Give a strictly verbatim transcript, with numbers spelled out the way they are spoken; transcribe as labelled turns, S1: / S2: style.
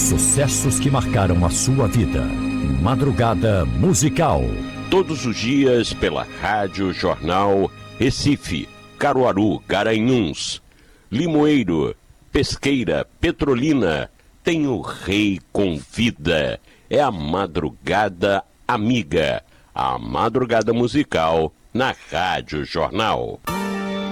S1: sucessos que marcaram a sua vida. Madrugada Musical.
S2: Todos os dias pela Rádio Jornal Recife, Caruaru, Garanhuns, Limoeiro, Pesqueira, Petrolina. Tem o Rei Convida. É a Madrugada Amiga. A Madrugada Musical na Rádio Jornal.